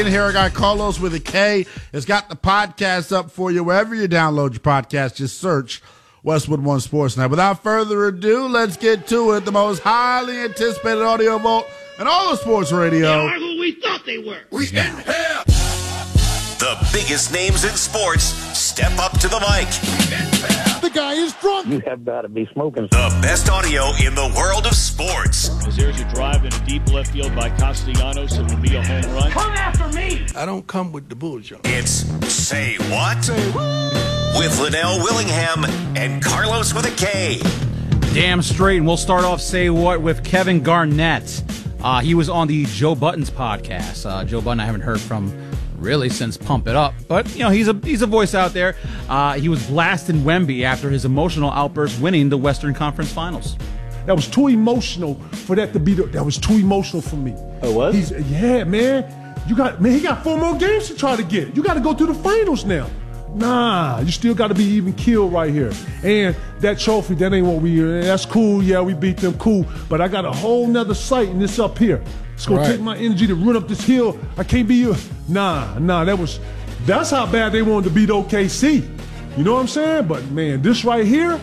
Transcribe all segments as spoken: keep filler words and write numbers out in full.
Here I got Carlos with a K. It's got the podcast up for you wherever you download your podcast. Just search Westwood One Sports. Now, without further ado, let's get to it. The most highly anticipated audio vault in all of sports radio. They are who we thought they were. We have the biggest names in sports. Step up to the mic. The guy is drunk. You have got to be smoking. The best audio in the world of sports. As there's a drive in a deep left field by Castellanos, it will be a home run. Come after me. I don't come with the bullshit. It's Say What? Say what? With Linnell Willingham and Carlos with a K. Damn straight, and we'll start off Say What with Kevin Garnett. Uh, he was on the Joe Budden's podcast. Uh, Joe Budden I haven't heard from really since Pump It Up, but you know he's a he's a voice out there. Uh, he was blasting Wemby after his emotional outburst winning the Western Conference Finals. That was too emotional for that to be. The, that was too emotional for me. Oh, what? He's yeah, man. You got man. He got four more games to try to get. You got to go through the finals now. Nah, you still got to be even killed right here. And that trophy, that ain't what we. That's cool. Yeah, we beat them. Cool. But I got a whole nother sight in this up here. It's gonna right. take my energy to run up this hill. I can't be you. Nah, nah. That was. That's how bad they wanted to beat O K C. You know what I'm saying? But man, this right here.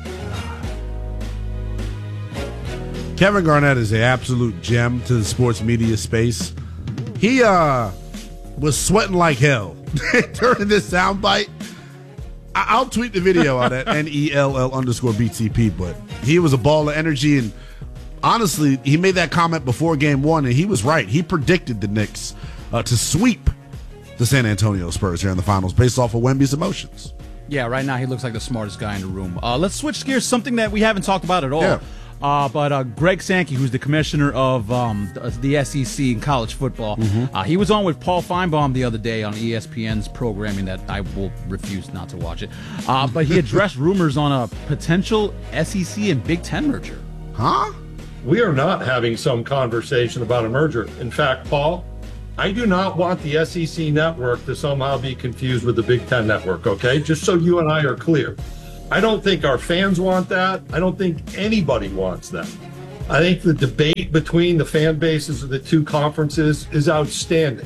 Kevin Garnett is an absolute gem to the sports media space. He uh, was sweating like hell during this soundbite. I- I'll tweet the video on at N E L L underscore B T P, but he was a ball of energy, and honestly, he made that comment before game one, and he was right. He predicted the Knicks uh, to sweep the San Antonio Spurs here in the finals based off of Wemby's emotions. Yeah, right now he looks like the smartest guy in the room. Uh, let's switch gears, something that we haven't talked about at all. Yeah. Uh, but uh, Greg Sankey, who's the commissioner of um, the, the S E C in college football, mm-hmm. uh, he was on with Paul Feinbaum the other day on E S P N's programming that I will refuse not to watch it. Uh, but he addressed rumors on a potential S E C and Big Ten merger. Huh? We are not having some conversation about a merger. In fact, Paul, I do not want the S E C network to somehow be confused with the Big Ten network, okay? Just so you and I are clear. I don't think our fans want that. I don't think anybody wants that. I think the debate between the fan bases of the two conferences is outstanding.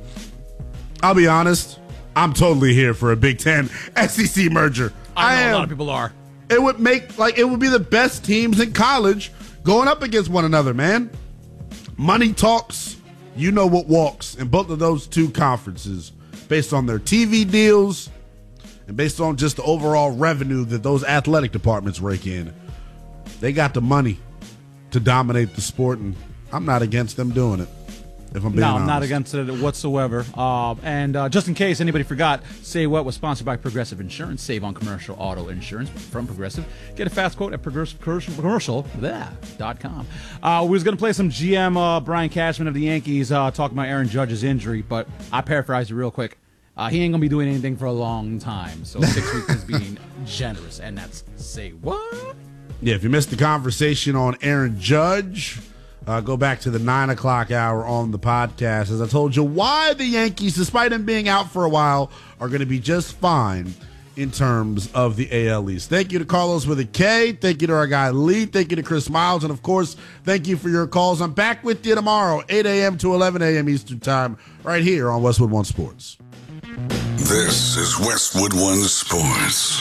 I'll be honest, I'm totally here for a Big Ten S E C merger. I know I am. a lot of people are. It would make, like, it would be the best teams in college going up against one another, man. Money talks, you know what walks in both of those two conferences based on their T V deals and based on just the overall revenue that those athletic departments rake in. They got the money to dominate the sport, and I'm not against them doing it, if I'm being No, honest. I'm not against it whatsoever. Uh, and uh, just in case anybody forgot, Say What was sponsored by Progressive Insurance. Save on commercial auto insurance from Progressive. Get a fast quote at progressive commercial dot com. Uh, we was going to play some G M uh, Brian Cashman of the Yankees uh, talking about Aaron Judge's injury, but I paraphrased it real quick. Uh, he ain't going to be doing anything for a long time, so six weeks is being generous, and that's Say What? Yeah, if you missed the conversation on Aaron Judge, Uh, go back to the nine o'clock hour on the podcast. As I told you, why the Yankees, despite him being out for a while, are going to be just fine in terms of the A L East. Thank you to Carlos with a K. Thank you to our guy Lee. Thank you to Chris Miles. And, of course, thank you for your calls. I'm back with you tomorrow, eight a.m. to eleven a.m. Eastern Time, right here on Westwood One Sports. This is Westwood One Sports.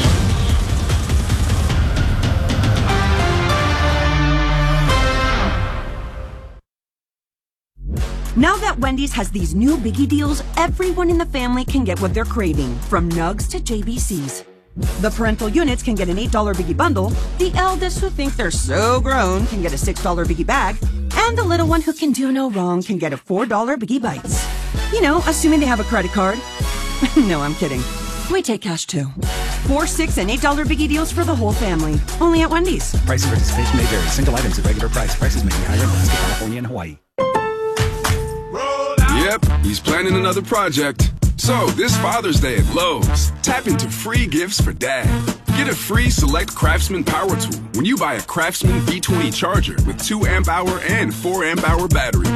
Now that Wendy's has these new biggie deals, everyone in the family can get what they're craving, from nugs to J B Cs. The parental units can get an eight dollar biggie bundle, the eldest who think they're so grown can get a six dollar biggie bag, and the little one who can do no wrong can get a four dollar biggie bites. You know, assuming they have a credit card. No, I'm kidding. We take cash too. Four, six, and eight dollar biggie deals for the whole family. Only at Wendy's. Price of participation may vary. Single items at regular price. Prices may be higher in Alaska, California, and Hawaii. Yep, he's planning another project. So, this Father's Day at Lowe's, tap into free gifts for Dad. Get a free Select Craftsman power tool when you buy a Craftsman V twenty charger with two amp hour and four amp hour batteries.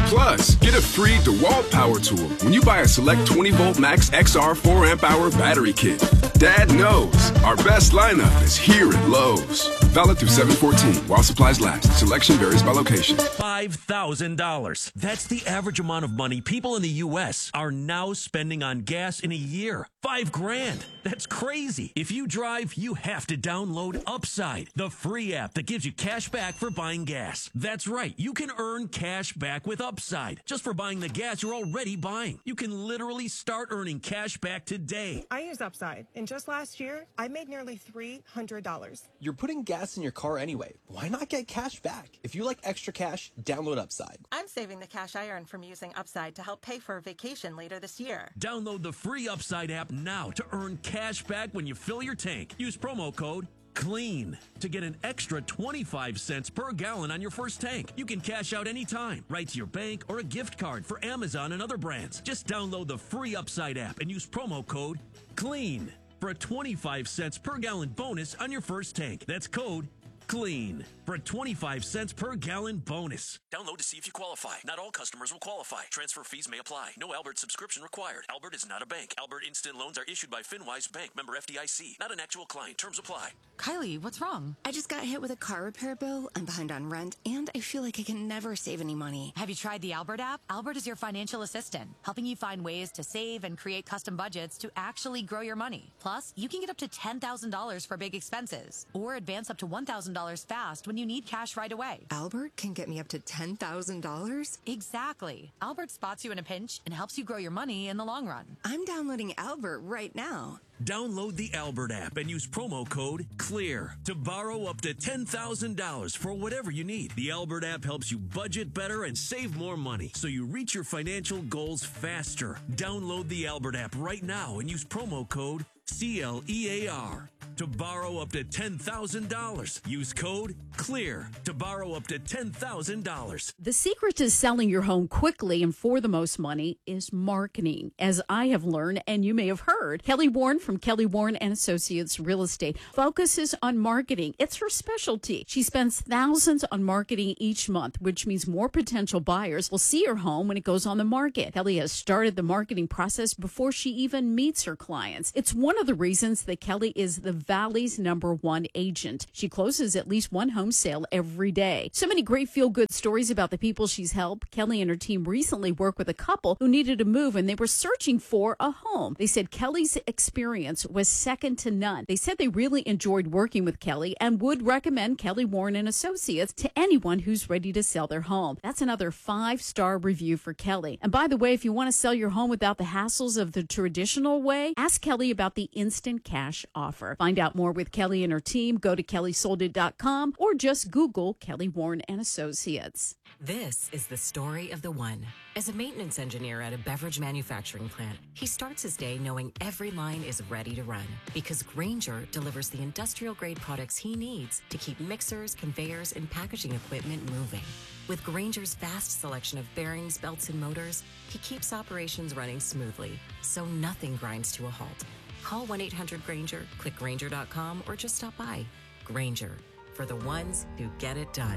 Plus, get a free DeWalt power tool when you buy a select twenty volt max X R four amp hour battery kit. Dad knows our best lineup is here at Lowe's. Valid through seven fourteen while supplies last. Selection varies by location. five thousand dollars. That's the average amount of money people in the U S are now spending on gas in a year. Five grand. That's crazy. If you drive, you have to download Upside, the free app that gives you cash back for buying gas. That's right. You can earn cash back with Upside just for buying the gas you're already buying. You can literally start earning cash back today. I use Upside, and just last year, I made nearly three hundred dollars. You're putting gas in your car anyway. Why not get cash back? If you like extra cash, download Upside. I'm saving the cash I earn from using Upside to help pay for a vacation later this year. Download the free Upside app now to earn cash back when you fill your tank. Use promo code CLEAN to get an extra twenty-five cents per gallon on your first tank. You can cash out anytime, right to your bank or a gift card for Amazon and other brands. Just download the free Upside app and use promo code CLEAN for a twenty-five cents per gallon bonus on your first tank. That's code CLEAN for a twenty-five cents per gallon bonus. Download to see if you qualify. Not all customers will qualify. Transfer fees may apply. No Albert subscription required. Albert is not a bank. Albert Instant Loans are issued by FinWise Bank, member F D I C. Not an actual client. Terms apply. Kylie, what's wrong? I just got hit with a car repair bill. I'm behind on rent, and I feel like I can never save any money. Have you tried the Albert app? Albert is your financial assistant, helping you find ways to save and create custom budgets to actually grow your money. Plus, you can get up to ten thousand dollars for big expenses, or advance up to one thousand dollars fast when you need cash right away. Albert can get me up to ten thousand dollars? Exactly. Albert spots you in a pinch and helps you grow your money in the long run. I'm downloading Albert right now. Download the Albert app and use promo code CLEAR to borrow up to ten thousand dollars for whatever you need. The Albert app helps you budget better and save more money so you reach your financial goals faster. Download the Albert app right now and use promo code C L E A R to borrow up to ten thousand dollars. Use code CLEAR to borrow up to ten thousand dollars. The secret to selling your home quickly and for the most money is marketing. As I have learned, and you may have heard, Kelly Warren from Kelly Warren and Associates Real Estate focuses on marketing. It's her specialty. She spends thousands on marketing each month, which means more potential buyers will see her home when it goes on the market. Kelly has started the marketing process before she even meets her clients. It's one of the reasons that Kelly is the Valley's number one agent. She closes at least one home sale every day. So many great feel-good stories about the people she's helped. Kelly and her team recently worked with a couple who needed to move and they were searching for a home. They said Kelly's experience was second to none. They said they really enjoyed working with Kelly and would recommend Kelly Warren and Associates to anyone who's ready to sell their home. That's another five-star review for Kelly. And by the way, if you want to sell your home without the hassles of the traditional way, ask Kelly about the instant cash offer. Find out more with Kelly and her team. Go to kelly sold it dot com or just Google Kelly Warren and Associates. This is the story of the one. As a maintenance engineer at a beverage manufacturing plant, he starts his day knowing every line is ready to run because Grainger delivers the industrial-grade products he needs to keep mixers, conveyors, and packaging equipment moving. With Grainger's vast selection of bearings, belts, and motors, he keeps operations running smoothly, so nothing grinds to a halt. Call one eight hundred Grainger, click Grainger dot com, or just stop by. Grainger, for the ones who get it done.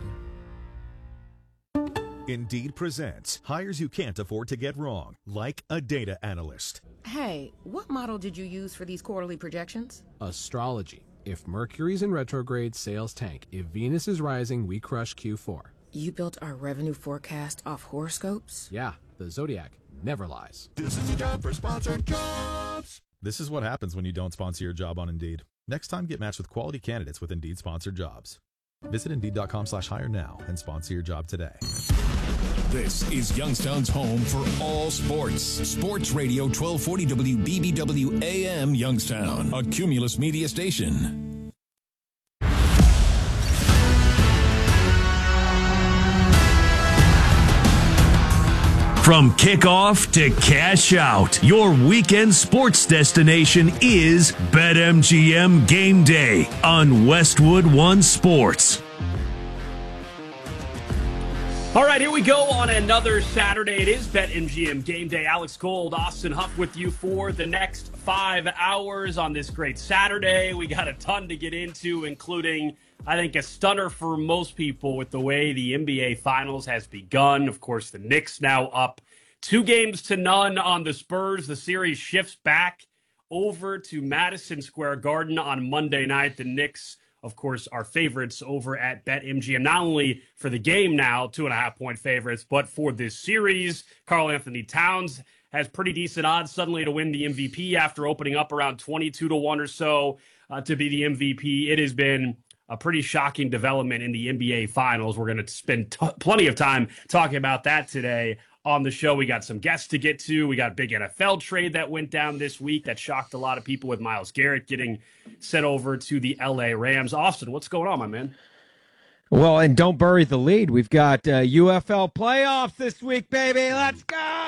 Indeed presents hires you can't afford to get wrong, like a data analyst. Hey, what model did you use for these quarterly projections? Astrology. If Mercury's in retrograde, sales tank. If Venus is rising, we crush Q four. You built our revenue forecast off horoscopes? Yeah, the Zodiac never lies. This is a job for sponsored jobs. This is what happens when you don't sponsor your job on Indeed. Next time, get matched with quality candidates with Indeed sponsored jobs. Visit Indeed dot com slash hire now and sponsor your job today. This is Youngstown's home for all sports. Sports Radio twelve forty W B B W A M Youngstown, a Cumulus media station. From kickoff to cash out, your weekend sports destination is BetMGM Game Day on Westwood One Sports. All right, here we go on another Saturday. It is BetMGM Game Day. Alex Gold, Austin Huff with you for the next five hours on this great Saturday. We got a ton to get into, including I think, a stunner for most people with the way the N B A Finals has begun. Of course, the Knicks now up two games to none on the Spurs. The series shifts back over to Madison Square Garden on Monday night. The Knicks, of course, are favorites over at BetMGM, not only for the game now, two and a half point favorites, but for this series. Karl Anthony Towns has pretty decent odds suddenly to win the M V P after opening up around twenty-two to one or so uh, to be the M V P. It has been a pretty shocking development in the N B A Finals. We're going to spend t- plenty of time talking about that today on the show. We got some guests to get to. We got a big N F L trade that went down this week that shocked a lot of people with Myles Garrett getting sent over to the L A Rams. Austin, what's going on, my man? Well, and don't bury the lead. We've got uh, U F L playoffs this week, baby. Let's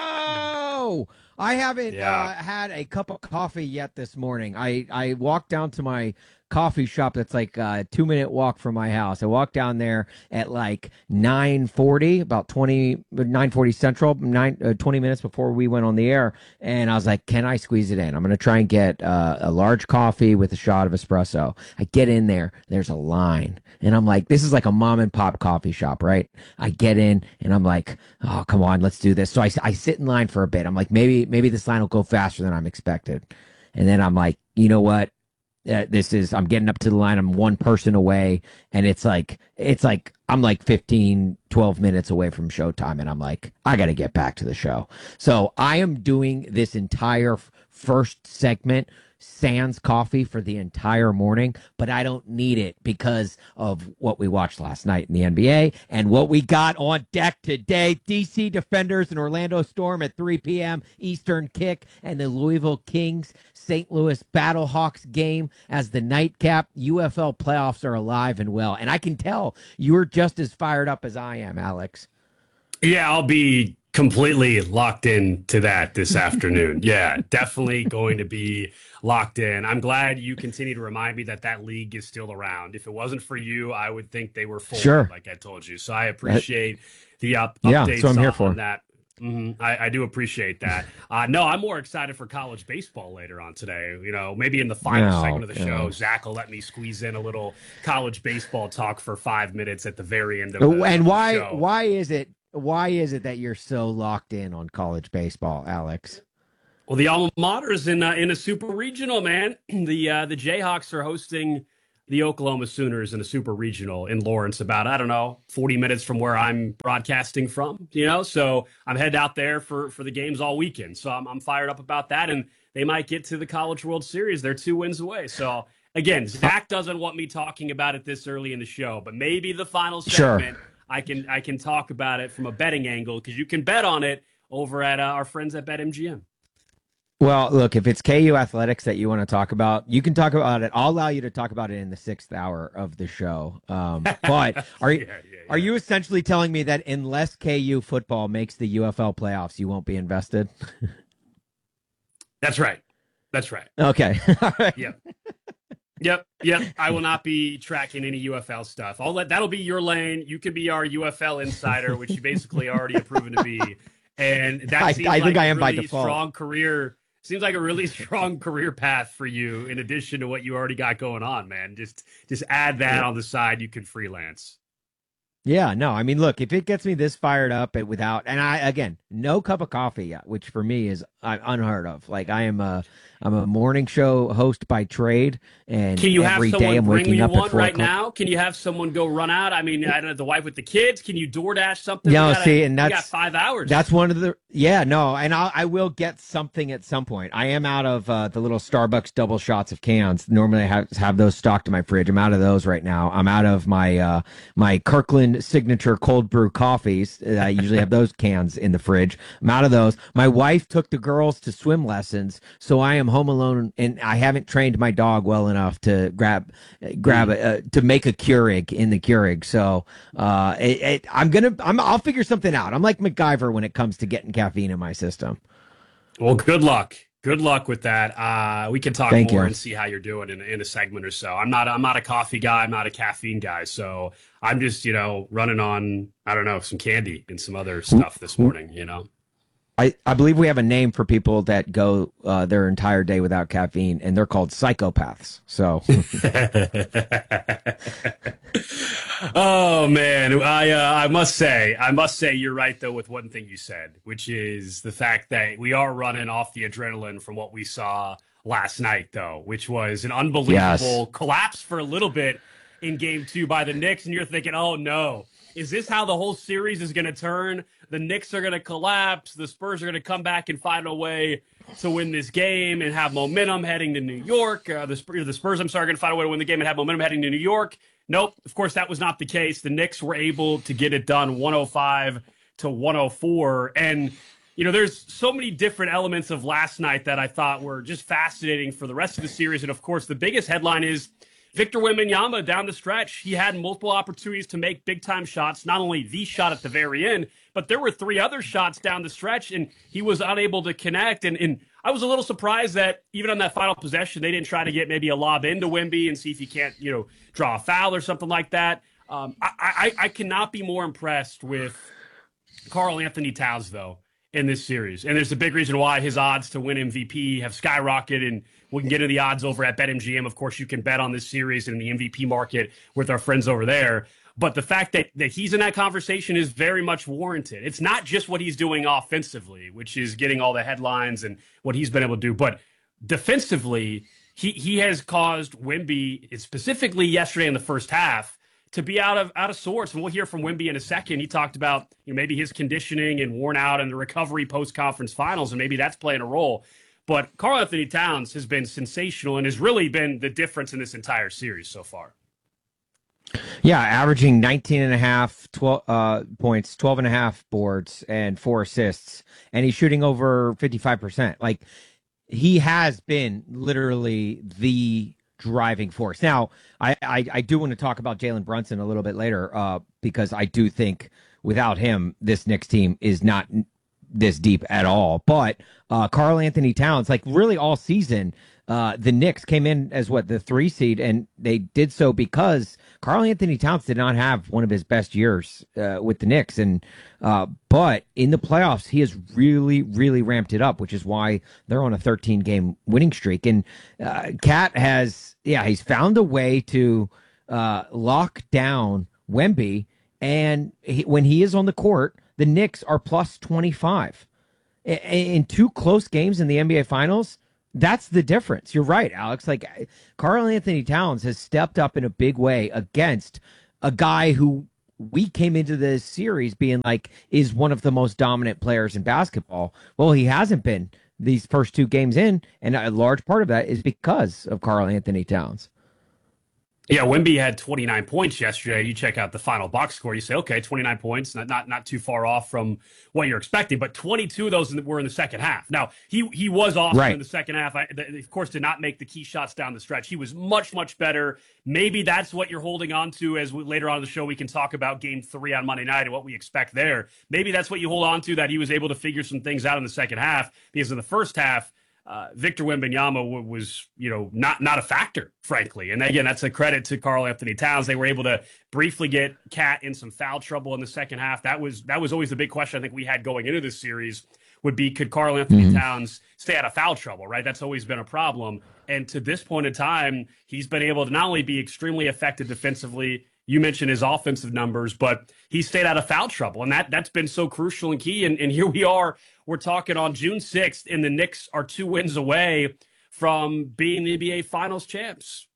go! I haven't yeah. uh, had a cup of coffee yet this morning. I, I walked down to my coffee shop that's like a two-minute walk from my house. I walked down there at like nine forty, about twenty, nine forty Central, nine, uh, twenty minutes before we went on the air, and I was like, can I squeeze it in? I'm going to try and get uh, a large coffee with a shot of espresso. I get in there, there's a line, and I'm like, this is like a mom-and-pop coffee shop, right? I get in, and I'm like, oh, come on, let's do this. So I, I sit in line for a bit. I'm like, maybe, maybe this line will go faster than I'm expected. And then I'm like, you know what? Uh, this is, I'm getting up to the line. I'm one person away, and it's like, it's like, I'm like fifteen, twelve minutes away from showtime. And I'm like, I got to get back to the show. So I am doing this entire f- first segment sans coffee for the entire morning, but I don't need it because of what we watched last night in the N B A and what we got on deck today. D C Defenders and Orlando Storm at three p.m. Eastern kick, and the Louisville Kings Saint Louis Battlehawks game as the nightcap. U F L playoffs are alive and well, and I can tell you're just as fired up as I am, Alex. Yeah, I'll be completely locked in to that this afternoon. Yeah, definitely going to be locked in. I'm glad you continue to remind me that that league is still around. If it wasn't for you, I would think they were full, sure. like I told you. So I appreciate the up, yeah, updates so I'm here on, for. on that. Mm-hmm. I, I do appreciate that. Uh, no, I'm more excited for college baseball later on today. You know, maybe in the final no, segment of the no. show, Zach will let me squeeze in a little college baseball talk for five minutes at the very end of the, and of the why show. why is it why is it that you're so locked in on college baseball, Alex? Well, the alma mater is in uh, in a super regional, man. The uh, the Jayhawks are hosting the Oklahoma Sooners in a super regional in Lawrence, about, I don't know, forty minutes from where I'm broadcasting from, you know? So I'm headed out there for, for the games all weekend. So I'm, I'm fired up about that. And they might get to the College World Series. They're two wins away. So again, Zach doesn't want me talking about it this early in the show, but maybe the final segment, sure. I can, I can talk about it from a betting angle, because you can bet on it over at uh, our friends at BetMGM. Well, look, if it's K U Athletics that you want to talk about, you can talk about it. I'll allow you to talk about it in the sixth hour of the show. Um, but are you, yeah, yeah, yeah. are you essentially telling me that unless K U football makes the U F L playoffs, you won't be invested? That's right. That's right. Okay. All right. Yep. Yep. Yep. I will not be tracking any U F L stuff. I'll let, that'll be your lane. You can be our U F L insider, which you basically already have proven to be. And that I, seems I like think a I am really by default. strong career. Seems like a really strong career path for you, in addition to what you already got going on, man. Just just add that on the side. You can freelance. Yeah, no, I mean, look, if it gets me this fired up and without, and I, again, no cup of coffee, which for me is uh, unheard of. Like, I am a, I'm a morning show host by trade, and can you every have day someone I'm bring waking you up one at four right o'clock. now? Can you have someone go run out? I mean, I don't know, the wife with the kids. Can you DoorDash something? No, we gotta, see, and we that's got five hours. That's one of the, yeah, no, and I'll, I will get something at some point. I am out of uh, the little Starbucks double shots of cans. Normally, I have have those stocked in my fridge. I'm out of those right now. I'm out of my uh, my Kirkland signature cold brew coffees. I usually have those cans in the fridge. I'm out of those. My wife took the girls to swim lessons, so I am home alone, and I haven't trained my dog well enough to grab grab a, uh, to make a Keurig in the Keurig. So uh, it, it, I'm gonna I'm I'll figure something out. I'm like MacGyver when it comes to getting caffeine in my system. Well, good luck. Good luck with that. Uh, we can talk Thank more you. and see how you're doing in, in a segment or so. I'm not I'm not a coffee guy. I'm not a caffeine guy. So I'm just, you know, running on, I don't know, some candy and some other stuff this morning, you know. I, I believe we have a name for people that go uh, their entire day without caffeine, and they're called psychopaths. So, oh man, I uh, I must say, I must say, you're right though with one thing you said, which is the fact that we are running off the adrenaline from what we saw last night, though, which was an unbelievable yes. collapse for a little bit in Game Two by the Knicks, and you're thinking, oh no. Is this how the whole series is going to turn? The Knicks are going to collapse. The Spurs are going to come back and find a way to win this game and have momentum heading to New York. Uh, the, Spurs, the Spurs, I'm sorry, are going to find a way to win the game and have momentum heading to New York. Nope. Of course, that was not the case. The Knicks were able to get it done one oh five to one oh four. And, you know, there's so many different elements of last night that I thought were just fascinating for the rest of the series. And, of course, the biggest headline is Victor Wembanyama down the stretch. He had multiple opportunities to make big-time shots, not only the shot at the very end, but there were three other shots down the stretch, and he was unable to connect. And, and I was a little surprised that even on that final possession, they didn't try to get maybe a lob into Wemby and see if he can't, you know, draw a foul or something like that. Um, I, I, I cannot be more impressed with Karl Anthony Towns, though, in this series. And there's a big reason why his odds to win M V P have skyrocketed, and we can get into the odds over at BetMGM. Of course, you can bet on this series in the M V P market with our friends over there. But the fact that, that he's in that conversation is very much warranted. It's not just what he's doing offensively, which is getting all the headlines and what he's been able to do, but defensively, he, he has caused Wemby, specifically yesterday in the first half, to be out of out of sorts. And we'll hear from Wemby in a second. He talked about, you know, maybe his conditioning and worn out and the recovery post-conference finals, and maybe that's playing a role. But Karl Anthony Towns has been sensational and has really been the difference in this entire series so far. Yeah, averaging nineteen and a half twelve, uh, points, twelve and a half boards, and four assists. And he's shooting over fifty-five percent. Like, he has been literally the driving force. Now, I, I, I do want to talk about Jalen Brunson a little bit later, uh, because I do think without him, this Knicks team is not this deep at all. But uh, Karl Anthony Towns, like really all season, uh, the Knicks came in as what, the three seed, and they did so because Karl Anthony Towns did not have one of his best years uh, with the Knicks. And uh, but in the playoffs, he has really, really ramped it up, which is why they're on a thirteen game winning streak. And uh, Cat has, yeah, he's found a way to uh, lock down Wemby. And he, when he is on the court, the Knicks are plus twenty-five. In, in two close games in the N B A Finals, that's the difference. You're right, Alex. Like, Karl Anthony Towns has stepped up in a big way against a guy who we came into this series being like is one of the most dominant players in basketball. Well, he hasn't been these first two games in, and a large part of that is because of Karl Anthony Towns. Yeah, Wemby had twenty-nine points yesterday. You check out the final box score. You say, okay, twenty-nine points, not not not too far off from what you're expecting. But twenty-two of those were in the second half. Now, he he was awesome right in the second half. I, of course, did not make the key shots down the stretch. He was much, much better. Maybe that's what you're holding on to as we, later on in the show we can talk about game three on Monday night and what we expect there. Maybe that's what you hold on to, that he was able to figure some things out in the second half, because in the first half, Uh, Victor Wembanyama was, you know, not not a factor, frankly. And again, that's a credit to Karl Anthony Towns. They were able to briefly get Cat in some foul trouble in the second half. That was that was always the big question I think we had going into this series would be, could Karl Anthony mm-hmm. Towns stay out of foul trouble, right? That's always been a problem. And to this point in time, he's been able to not only be extremely effective defensively. You mentioned his offensive numbers, but he stayed out of foul trouble, and that, that's been so crucial and key. And, and here we are, we're talking on June sixth, and the Knicks are two wins away from being the N B A Finals champs.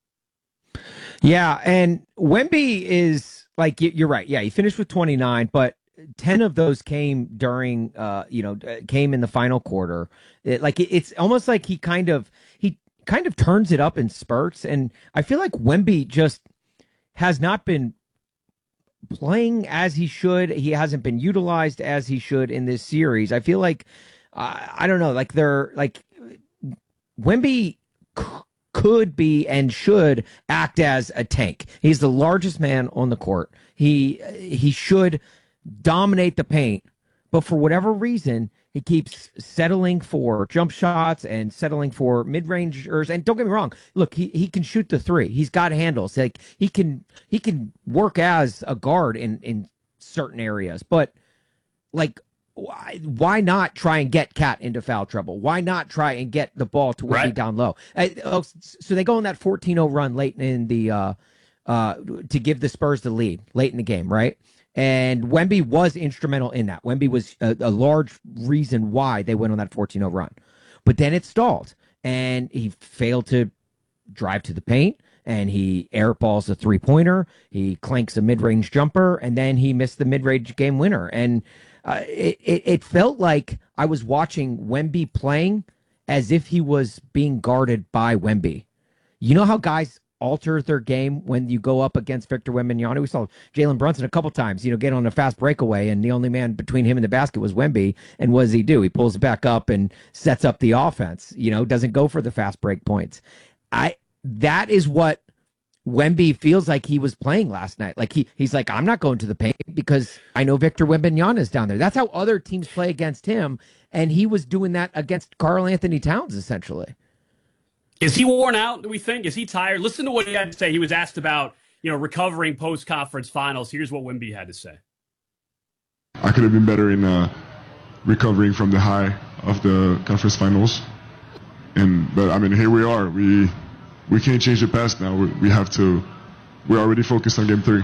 Yeah, and Wemby is, like, you're right. Yeah, he finished with twenty-nine, but ten of those came during, uh, you know, came in the final quarter. It, like, it, it's almost like he kind of, he kind of turns it up in spurts, and I feel like Wemby just has not been playing as he should. He hasn't been utilized as he should in this series. I feel like, uh, I don't know, like they're like Wemby c- could be and should act as a tank. He's the largest man on the court. He, he should dominate the paint, but for whatever reason, he keeps settling for jump shots and settling for mid-rangers. And don't get me wrong, look, he, he can shoot the three. He's got handles. Like he can he can work as a guard in, in certain areas. But like why, why not try and get Cat into foul trouble? Why not try and get the ball to Wemby Right. down low? Uh, oh, so they go on that fourteen oh run late in the uh, uh, to give the Spurs the lead late in the game, right? And Wemby was instrumental in that. Wemby was a, a large reason why they went on that fourteen oh run. But then it stalled, and he failed to drive to the paint, and he airballs a three-pointer. He clanks a mid-range jumper, and then he missed the mid-range game winner. And uh, it, it, it felt like I was watching Wemby playing as if he was being guarded by Wemby. You know how guys alter their game when you go up against Victor Wembanyama? We saw Jalen Brunson a couple times, you know, get on a fast breakaway, and the only man between him and the basket was Wemby. And what does he do? He pulls it back up and sets up the offense, you know, doesn't go for the fast break points. I that is what Wemby feels like he was playing last night. Like he he's like, I'm not going to the paint because I know Victor Wembanyama is down there. That's how other teams play against him, and he was doing that against Karl Anthony Towns essentially. Is he worn out, do we think? Is he tired? Listen to what he had to say. He was asked about, you know, recovering post-conference finals. Here's what Wemby had to say. I could have been better in uh, recovering from the high of the conference finals. And but I mean, here we are. We we can't change the past now. We, we have to. We're already focused on game three.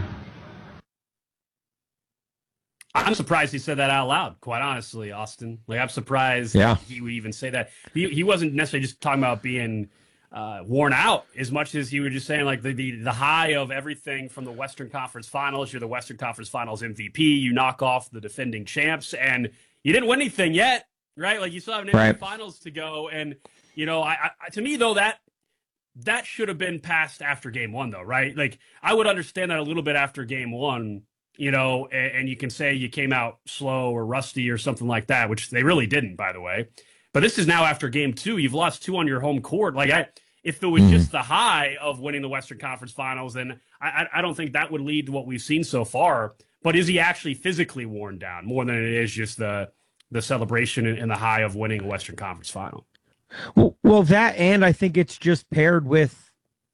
I'm surprised he said that out loud, quite honestly, Austin. Like, I'm surprised yeah. he would even say that. He he wasn't necessarily just talking about being uh, worn out as much as he was just saying, like, the, the the high of everything from the Western Conference Finals. You're the Western Conference Finals M V P. You knock off the defending champs, and you didn't win anything yet, right? Like, you still have an right. N B A Finals to go. And, you know, I, I to me, though, that that should have been passed after game one, though, right? Like, I would understand that a little bit after game one. You know, and, and you can say you came out slow or rusty or something like that, which they really didn't, by the way. But this is now after game two. You've lost two on your home court. Like, I, if it was mm. just the high of winning the Western Conference Finals, then I, I don't think that would lead to what we've seen so far. But is he actually physically worn down more than it is just the the celebration and the high of winning a Western Conference Final? Well, well, that, and I think it's just paired with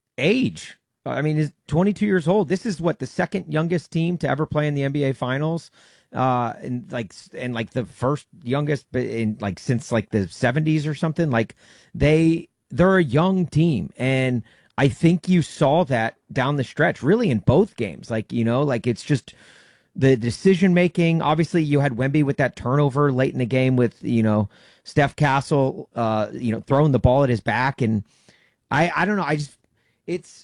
age. I mean, he's twenty-two years old. This is what the second youngest team to ever play in the N B A Finals, uh, and like and like the first youngest in like since like the seventies or something. Like they they're a young team, and I think you saw that down the stretch, really in both games. Like you know, like it's just the decision making. Obviously, you had Wemby with that turnover late in the game with you know Steph Castle, uh, you know throwing the ball at his back, and I I don't know. I just it's.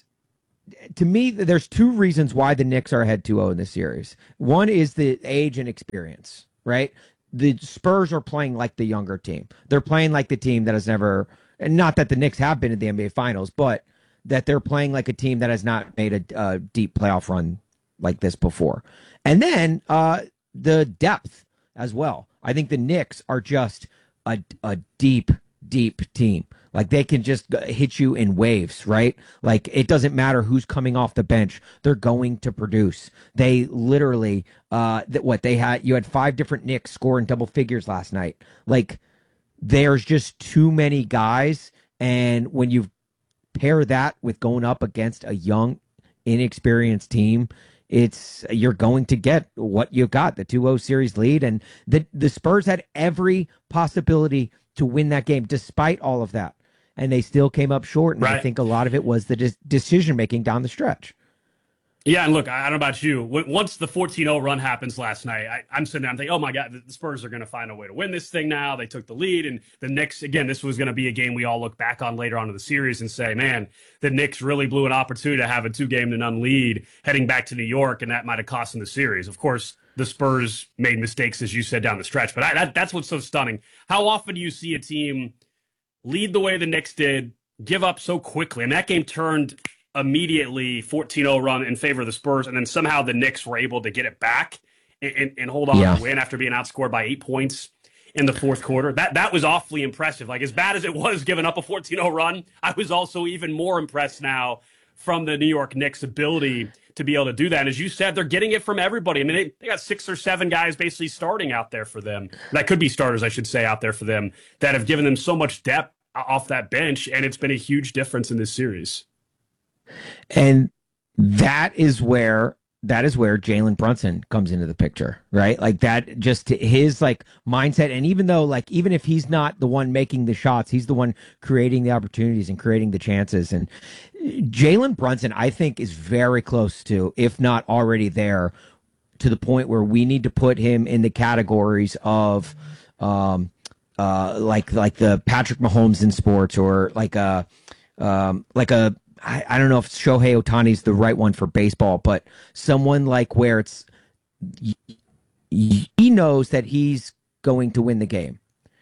To me, there's two reasons why the Knicks are ahead two oh in this series. One is the age and experience, right? The Spurs are playing like the younger team. They're playing like the team that has never, and not that the Knicks have been in the N B A Finals, but that they're playing like a team that has not made a, a deep playoff run like this before. And then uh, the depth as well. I think the Knicks are just a, a deep, deep team. Like they can just hit you in waves, right? Like it doesn't matter who's coming off the bench. They're going to produce. They literally, uh, that what they had, you had five different Knicks scoring double figures last night. Like there's just too many guys. And when you pair that with going up against a young, inexperienced team, it's you're going to get what you got, the two oh series lead. And the, the Spurs had every possibility to win that game despite all of that. And they still came up short. And right. I think a lot of it was the de- decision-making down the stretch. Yeah, and look, I don't know about you. Once the fourteen oh run happens last night, I, I'm sitting there, I'm thinking, oh, my God, the Spurs are going to find a way to win this thing now. They took the lead. And the Knicks, again, this was going to be a game we all look back on later on in the series and say, man, the Knicks really blew an opportunity to have a two-game-to-none lead heading back to New York, and that might have cost them the series. Of course, the Spurs made mistakes, as you said, down the stretch. But I, that, that's what's so stunning. How often do you see a team lead the way the Knicks did, give up so quickly? And that game turned immediately fourteen oh run in favor of the Spurs, and then somehow the Knicks were able to get it back and, and, and hold on yeah. to win after being outscored by eight points in the fourth quarter. That that was awfully impressive. Like, as bad as it was giving up a fourteen oh run, I was also even more impressed now from the New York Knicks' ability to be able to do that. And as you said, they're getting it from everybody. I mean, they, they got six or seven guys basically starting out there for them. That could be starters, I should say, out there for them that have given them so much depth off that bench, and it's been a huge difference in this series. And that is where that is where Jalen Brunson comes into the picture, right? Like that, just his like mindset. And even though, like, even if he's not the one making the shots, he's the one creating the opportunities and creating the chances. And Jalen Brunson, I think, is very close to, if not already there, to the point where we need to put him in the categories of, um, uh, like like the Patrick Mahomes in sports, or like a, um, like a. I, I don't know if Shohei Ohtani's the right one for baseball, but someone like where it's he knows that he's going to win the game,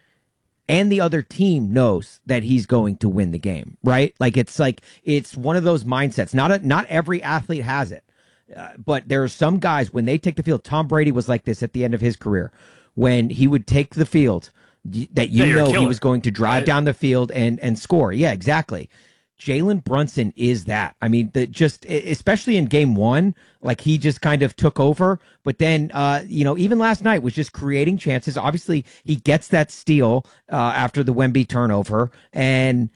and the other team knows that he's going to win the game, right? Like it's like it's one of those mindsets. Not a, not every athlete has it, uh, but there are some guys when they take the field. Tom Brady was like this at the end of his career, when he would take the field, that you yeah, know he was going to drive right? down the field and and score. Yeah, exactly. Jalen Brunson is that. I mean, the, just especially in game one, like he just kind of took over. But then, uh, you know, even last night was just creating chances. Obviously, he gets that steal uh, after the Wemby turnover and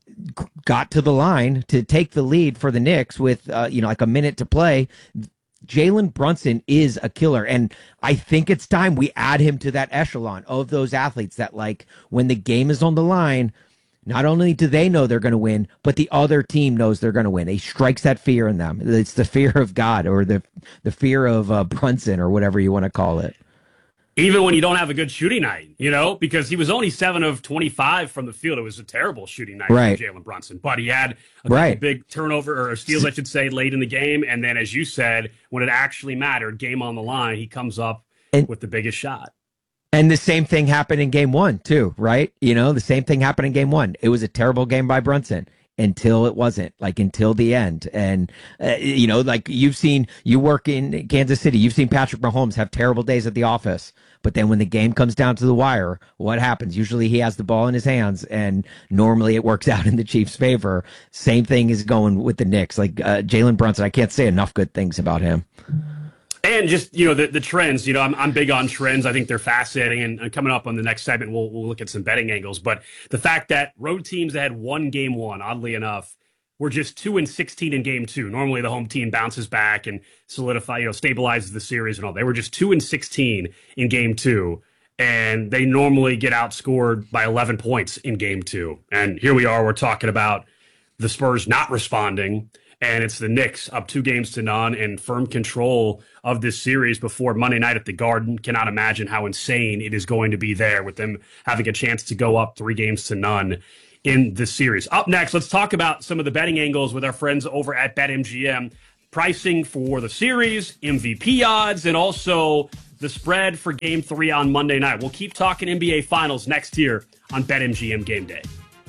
got to the line to take the lead for the Knicks with, uh, you know, like a minute to play. Jalen Brunson is a killer. And I think it's time we add him to that echelon of those athletes that, like, when the game is on the line, not only do they know they're going to win, but the other team knows they're going to win. He strikes that fear in them. It's the fear of God, or the the fear of uh, Brunson, or whatever you want to call it. Even when you don't have a good shooting night, you know, because he was only seven of twenty-five from the field. It was a terrible shooting night right. for Jalen Brunson. But he had a couple right. big turnover, or steals, I should say, late in the game. And then, as you said, when it actually mattered, game on the line, he comes up and, with the biggest shot. And the same thing happened in game one, too, right? You know, the same thing happened in game one. It was a terrible game by Brunson until it wasn't, like until the end. And, uh, you know, like you've seen, you work in Kansas City, you've seen Patrick Mahomes have terrible days at the office. But then when the game comes down to the wire, what happens? Usually he has the ball in his hands, and normally it works out in the Chiefs' favor. Same thing is going with the Knicks. Like uh, Jalen Brunson, I can't say enough good things about him. And just, you know, the, the trends, you know, I'm, I'm big on trends. I think they're fascinating. And, and coming up on the next segment, we'll, we'll look at some betting angles. But the fact that road teams that had won game one, oddly enough, were just two and sixteen in game two. Normally the home team bounces back and solidify, you know, stabilizes the series and all. They were just two and sixteen in game two. And they normally get outscored by eleven points in game two. And here we are, we're talking about the Spurs not responding. And it's the Knicks up two games to none in firm control of this series before Monday night at the Garden. Cannot imagine how insane it is going to be there with them having a chance to go up three games to none in this series. Up next, let's talk about some of the betting angles with our friends over at BetMGM. Pricing for the series, M V P odds, and also the spread for game three on Monday night. We'll keep talking N B A Finals next year on BetMGM Game Day.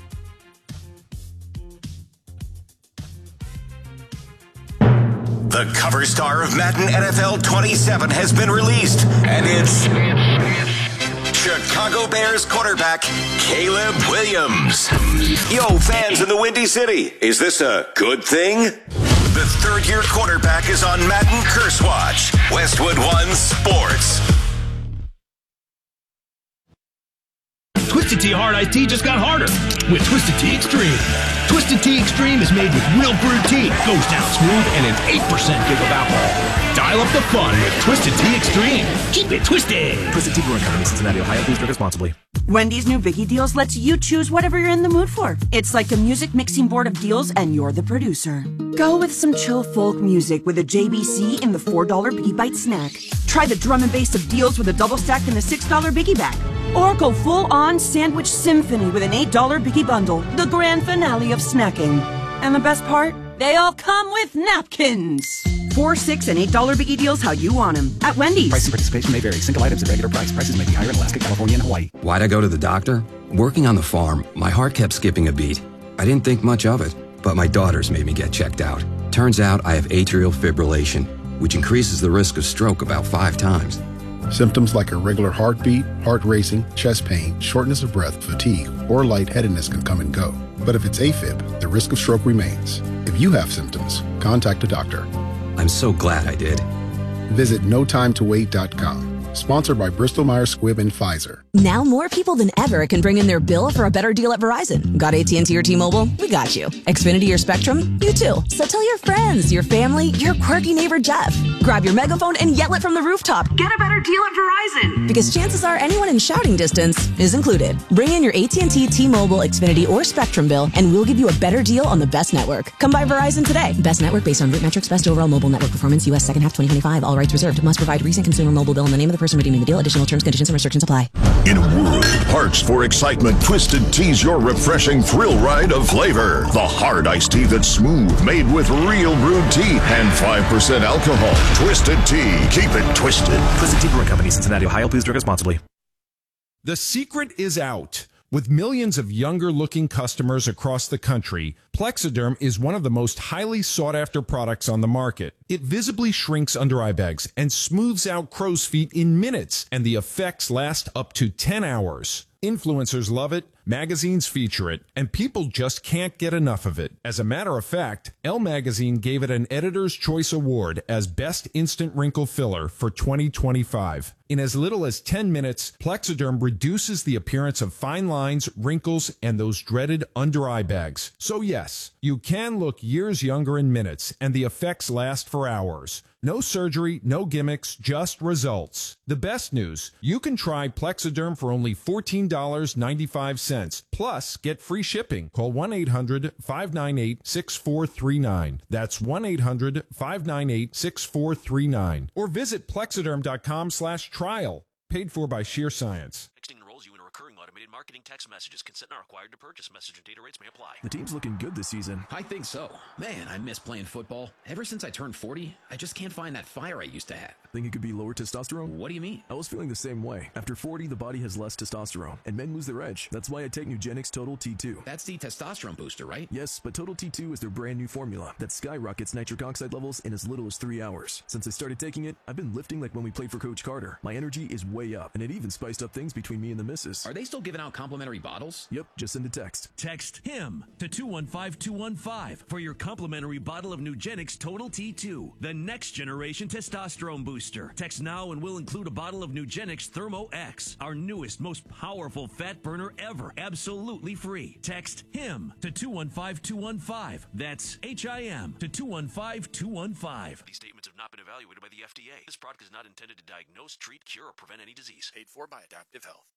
The cover star of Madden N F L twenty-seven has been released, and it's Chicago Bears quarterback Caleb Williams. Yo, fans in the Windy City, is this a good thing? The third-year quarterback is on Madden Curse Watch. Westwood One Sports. Twisted Tea Hard Iced Tea just got harder with Twisted Tea Extreme. Twisted Tea Extreme is made with real brewed tea, goes down smooth, and an eight percent give of alcohol. Dial up the fun with Twisted Tea Extreme. Keep it twisted. Twisted Tea Brewing Company, Cincinnati, Ohio. Please drink responsibly. Wendy's new Biggie Deals lets you choose whatever you're in the mood for. It's like a music mixing board of deals, and you're the producer. Go with some chill folk music with a J B C in the four dollar Biggie Bite snack. Try the drum and bass of deals with a double stack in the six dollar Biggie Bag. Or go full-on sandwich symphony with an eight dollar Biggie Bundle, the grand finale of snacking. And the best part? They all come with napkins. Four, six, and eight dollar Biggie Deals how you want them at Wendy's. Price and participation may vary. Single items at regular price. Prices may be higher in Alaska, California, and Hawaii. Why'd I go to the doctor? Working on the farm, my heart kept skipping a beat. I didn't think much of it, but my daughters made me get checked out. Turns out I have atrial fibrillation, which increases the risk of stroke about five times. Symptoms like irregular heartbeat, heart racing, chest pain, shortness of breath, fatigue, or lightheadedness can come and go. But if it's AFib, the risk of stroke remains. If you have symptoms, contact a doctor. I'm so glad I did. Visit no time to wait dot com. Sponsored by Bristol Myers Squibb and Pfizer. Now more people than ever can bring in their bill for a better deal at Verizon. Got A T and T or T-Mobile? We got you. Xfinity or Spectrum? You too. So tell your friends, your family, your quirky neighbor Jeff. Grab your megaphone and yell it from the rooftop. Get a better deal at Verizon. Because chances are anyone in shouting distance is included. Bring in your A T and T, T-Mobile, Xfinity, or Spectrum bill, and we'll give you a better deal on the best network. Come by Verizon today. Best network based on root metrics, best overall mobile network performance, U S second half twenty twenty-five. All rights reserved. Must provide recent consumer mobile bill and the name of the person redeeming the deal. Additional terms, conditions, and restrictions apply. In a world parched for excitement, Twisted Tea's your refreshing thrill ride of flavor. The hard iced tea that's smooth, made with real brewed tea and five percent alcohol. Twisted Tea. Keep it twisted. Twisted Tea Brewing Company, Cincinnati, Ohio. Please drink responsibly. The secret is out. With millions of younger-looking customers across the country, Plexiderm is one of the most highly sought-after products on the market. It visibly shrinks under eye bags and smooths out crow's feet in minutes, and the effects last up to ten hours. Influencers love it, magazines feature it, and people just can't get enough of it. As a matter of fact, Elle Magazine gave it an Editor's Choice Award as Best Instant Wrinkle Filler for twenty twenty-five. In as little as ten minutes, Plexiderm reduces the appearance of fine lines, wrinkles, and those dreaded under-eye bags. So yes, you can look years younger in minutes, and the effects last for hours. No surgery, no gimmicks, just results. The best news, you can try Plexiderm for only fourteen dollars and ninety-five cents. Plus, get free shipping. Call one eight hundred, five nine eight, six four three nine. That's one eight hundred, five nine eight, six four three nine. Or visit plexiderm.com slash trial. Paid for by Sheer Science. Texting enrolls you in a recurring automated marketing text messages. Consent not required to purchase. Message and data rates may apply. The team's looking good this season. I think so. Man, I miss playing football. Ever since I turned forty, I just can't find that fire I used to have. Think it could be lower testosterone? What do you mean? I was feeling the same way. After forty, the body has less testosterone, and men lose their edge. That's why I take Nugenix Total T two. That's the testosterone booster, right? Yes, but Total T two is their brand new formula that skyrockets nitric oxide levels in as little as three hours. Since I started taking it, I've been lifting like when we played for Coach Carter. My energy is way up, and it even spiced up things between me and the missus. Are they still giving out complimentary bottles? Yep, just send a text. Text HIM to two one five two one five for your complimentary bottle of Nugenix Total T two, the next generation testosterone booster. Text now and we'll include a bottle of Nugenix Thermo X, our newest, most powerful fat burner ever, absolutely free. Text HIM to two one five two one five. That's H I M to two one five two one five. These statements have not been evaluated by the F D A. This product is not intended to diagnose, treat, cure, or prevent any disease. Paid for by Adaptive Health.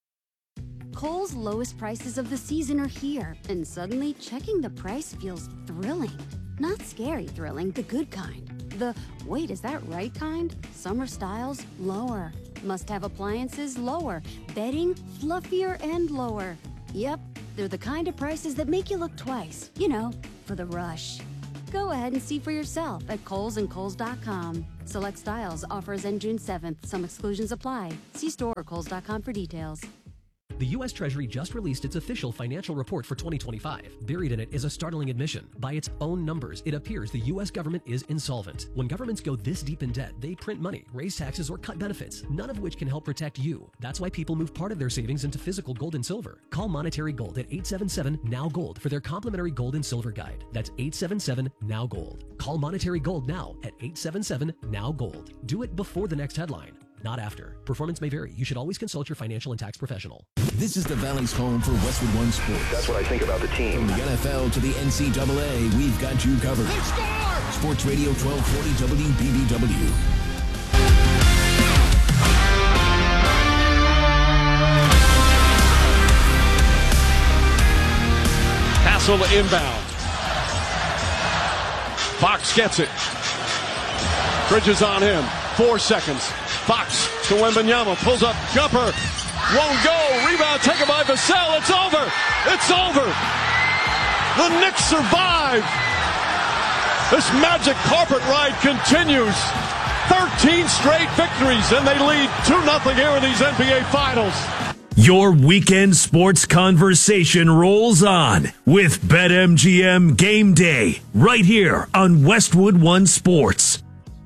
Kohl's lowest prices of the season are here, and suddenly checking the price feels thrilling. Not scary thrilling, the good kind. The, wait, is that right kind? Summer styles, lower. Must-have appliances, lower. Bedding, fluffier and lower. Yep, they're the kind of prices that make you look twice. You know, for the rush. Go ahead and see for yourself at Kohl's and Kohl's dot com. Select styles, offers end June seventh. Some exclusions apply. See store or Kohl's dot com for details. The U S Treasury just released its official financial report for twenty twenty-five. Buried in it is a startling admission. By its own numbers, it appears the U S government is insolvent. When governments go this deep in debt, they print money, raise taxes, or cut benefits, none of which can help protect you. That's why people move part of their savings into physical gold and silver. Call Monetary Gold at eight seven seven, N O W Gold for their complimentary gold and silver guide. That's eight seven seven, N O W Gold. Call Monetary Gold now at eight seven seven, N O W Gold. Do it before the next headline, not after. Performance may vary. You should always consult your financial and tax professional. This is the Valley's home for Westwood One Sports. That's what I think about the team. From the N F L to the N C double A, we've got you covered. They scored! Sports Radio twelve forty W B B W. Hassel inbound. Fox gets it. Bridges on him. Four seconds. Fox to Wembanyama. Pulls up. Jumper. Won't go. Rebound taken by Vassell. It's over. It's over. The Knicks survive. This magic carpet ride continues. thirteen straight victories, and they lead two nothing here in these N B A Finals. Your weekend sports conversation rolls on with BetMGM Game Day right here on Westwood One Sports.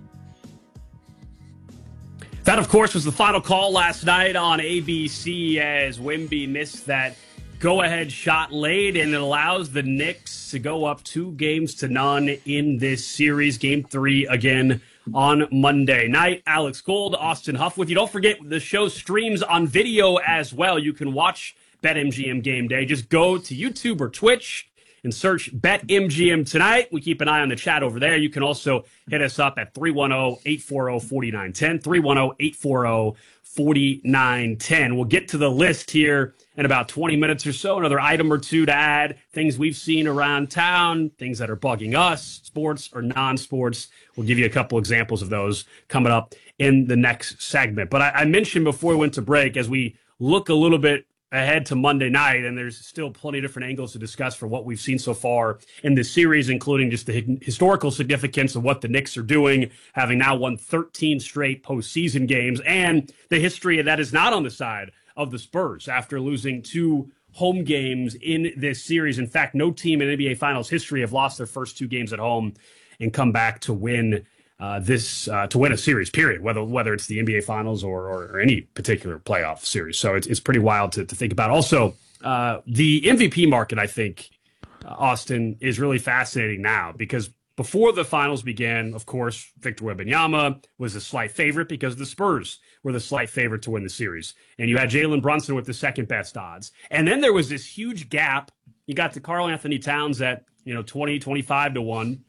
That, of course, was the final call last night on A B C as Wemby missed that go-ahead shot late, and it allows the Knicks to go up two games to none in this series. Game three, again, on Monday night. Alex Gold, Austin Huff with you. Don't forget, the show streams on video as well. You can watch BetMGM Game Day. Just go to YouTube or Twitch and search BetMGM Tonight. We keep an eye on the chat over there. You can also hit us up at three one zero, eight four zero, four nine one zero, three one zero, eight four zero, four nine one zero. We'll get to the list here in about twenty minutes or so. Another item or two to add, things we've seen around town, things that are bugging us, sports or non-sports. We'll give you a couple examples of those coming up in the next segment. But I, I mentioned before we went to break, as we look a little bit ahead to Monday night, and there's still plenty of different angles to discuss for what we've seen so far in this series, including just the historical significance of what the Knicks are doing, having now won thirteen straight postseason games, and the history that is not on the side of the Spurs after losing two home games in this series. In fact, no team in N B A Finals history have lost their first two games at home and come back to win Uh, this uh, to win a series, period, whether whether it's the N B A Finals or, or, or any particular playoff series. So it's, it's pretty wild to, to think about. Also, uh, the M V P market, I think, uh, Austin, is really fascinating now because before the finals began, of course, Victor Wembanyama was a slight favorite because the Spurs were the slight favorite to win the series. And you had Jalen Brunson with the second best odds. And then there was this huge gap. You got to Karl Anthony Towns at, you know, twenty, twenty-five to one.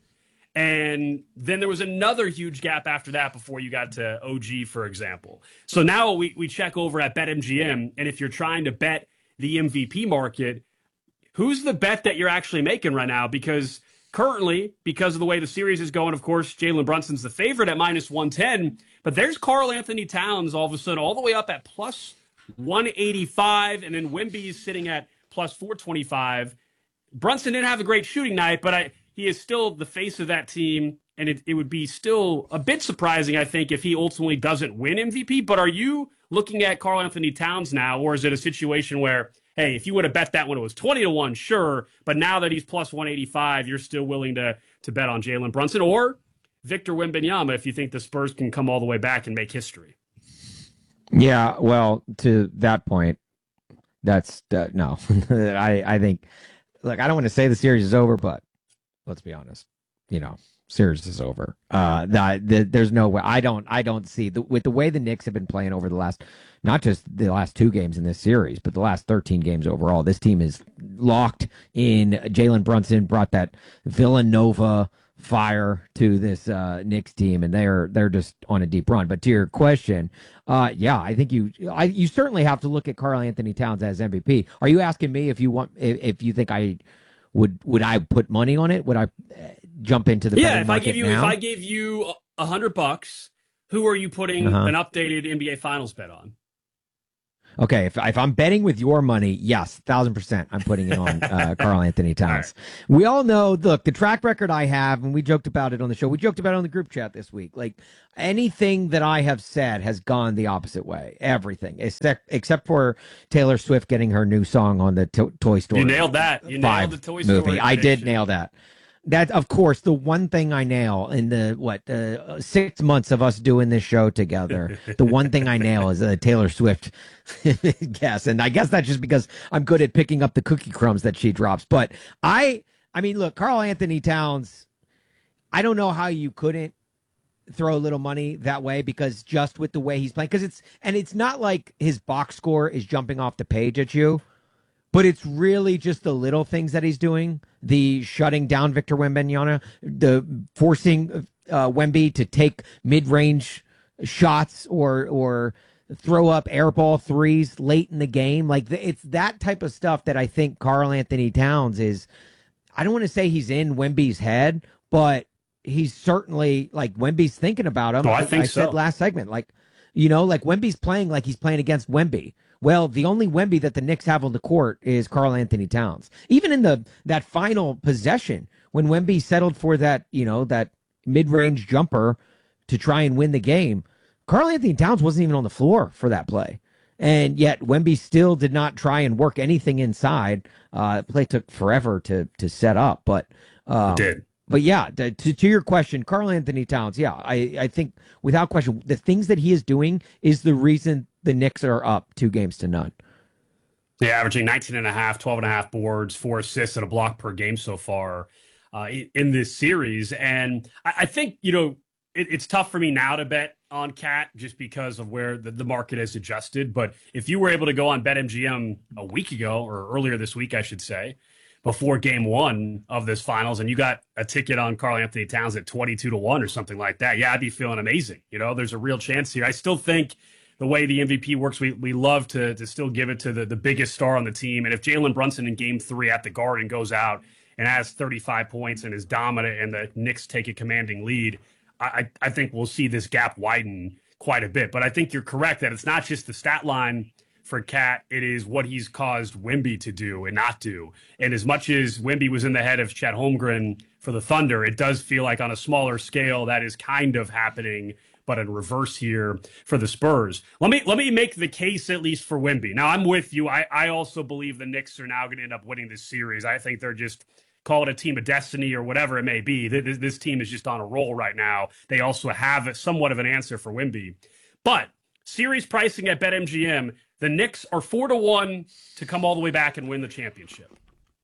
And then there was another huge gap after that before you got to O G, for example. So now we, we check over at BetMGM, and if you're trying to bet the M V P market, who's the bet that you're actually making right now? Because currently, because of the way the series is going, of course, Jalen Brunson's the favorite at minus one ten, but there's Karl Anthony Towns all of a sudden all the way up at plus one eighty-five, and then Wemby's sitting at plus four twenty-five. Brunson didn't have a great shooting night, but I... he is still the face of that team, and it, it would be still a bit surprising, I think, if he ultimately doesn't win M V P. But are you looking at Karl Anthony Towns now, or is it a situation where, hey, if you would have bet that when it was twenty to one, sure, but now that he's plus one eighty-five, you're still willing to, to bet on Jalen Brunson or Victor Wembanyama if you think the Spurs can come all the way back and make history? Yeah, well, to that point, that's uh, no. I, I think, look, I don't want to say the series is over, but let's be honest, you know, series is over. Uh, that the, there's no way. I don't. I don't see the, with the way the Knicks have been playing over the last, not just the last two games in this series, but the last thirteen games overall. This team is locked in. Jalen Brunson brought that Villanova fire to this uh, Knicks team, and they're they're just on a deep run. But to your question, uh, yeah, I think you I, you certainly have to look at Karl Anthony Towns as M V P. Are you asking me if you want if, if you think I Would would I put money on it? Would I uh, jump into the yeah? If I market give you now? if I gave you a hundred bucks, who are you putting Uh-huh. an updated N B A Finals bet on? Okay, if if I'm betting with your money, yes, thousand percent, I'm putting it on uh, Karl Anthony Towns. Right. We all know, look, the track record I have, and we joked about it on the show. We joked about it on the group chat this week. Like anything that I have said has gone the opposite way. Everything, except except for Taylor Swift getting her new song on the to- Toy Story. You nailed that. You nailed the Toy Story movie. I prediction. did nail that. That, of course, the one thing I nail in the, what, uh, six months of us doing this show together, the one thing I nail is a Taylor Swift guess. And I guess that's just because I'm good at picking up the cookie crumbs that she drops. But I, I mean, look, Karl Anthony Towns, I don't know how you couldn't throw a little money that way because just with the way he's playing, because it's, and it's not like his box score is jumping off the page at you. But it's really just the little things that he's doing, the shutting down Victor Wembanyama, the forcing uh, Wemby to take mid-range shots or or throw up airball threes late in the game. Like the, it's that type of stuff that I think Karl Anthony Towns is. I don't want to say he's in Wemby's head, but he's certainly like Wemby's thinking about him. Oh, I think I so. said last segment, like you know, like Wemby's playing like he's playing against Wemby. Well, the only Wemby that the Knicks have on the court is Karl Anthony Towns. Even in the that final possession, when Wemby settled for that, you know, that mid-range jumper to try and win the game, Karl Anthony Towns wasn't even on the floor for that play. And yet Wemby still did not try and work anything inside. Uh, the play took forever to to set up, but um, it did. But yeah, to, to your question, Karl Anthony Towns, yeah, I, I think without question, the things that he is doing is the reason the Knicks are up two games to none. Yeah, averaging nineteen and a half, twelve and a half boards, four assists and a block per game so far uh, in this series. And I, I think, you know, it, it's tough for me now to bet on Cat just because of where the, the market has adjusted. But if you were able to go on BetMGM a week ago, or earlier this week, I should say, before game one of this finals, and you got a ticket on Karl Anthony Towns at twenty-two to one or something like that, yeah, I'd be feeling amazing. You know, there's a real chance here. I still think the way the M V P works, we we love to to still give it to the, the biggest star on the team. And if Jalen Brunson in game three at the Garden goes out and has thirty-five points and is dominant and the Knicks take a commanding lead, I, I think we'll see this gap widen quite a bit. But I think you're correct that it's not just the stat line for Cat, it is what he's caused Wemby to do and not do. And as much as Wemby was in the head of Chet Holmgren for the Thunder, it does feel like on a smaller scale that is kind of happening, but in reverse here for the Spurs. Let me let me make the case at least for Wemby. Now, I'm with you. I, I also believe the Knicks are now going to end up winning this series. I think they're just, call it a team of destiny or whatever it may be. This, this team is just on a roll right now. They also have a, somewhat of an answer for Wemby. But series pricing at BetMGM, the Knicks are four to one to come all the way back and win the championship.